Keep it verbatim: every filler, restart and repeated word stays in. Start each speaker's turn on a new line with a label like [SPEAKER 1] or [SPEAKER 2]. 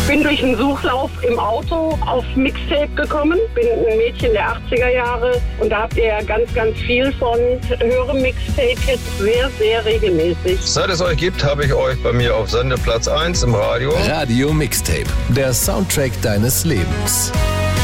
[SPEAKER 1] bin durch einen Suchlauf im Auto auf Mixtape gekommen. Bin ein Mädchen der achtziger Jahre und da habt ihr ja ganz, ganz viel von. Höre Mixtape jetzt sehr, sehr regelmäßig.
[SPEAKER 2] Seit es euch gibt, habe ich euch bei mir auf Sendeplatz eins im Radio.
[SPEAKER 3] Radio Mixtape, der Soundtrack deines Lebens.